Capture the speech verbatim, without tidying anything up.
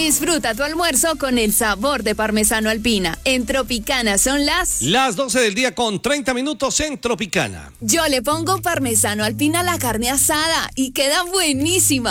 Disfruta tu almuerzo con el sabor de parmesano Alpina. En Tropicana son las... Las doce del día con treinta minutos en Tropicana. Yo le pongo parmesano Alpina a la carne asada y queda buenísima.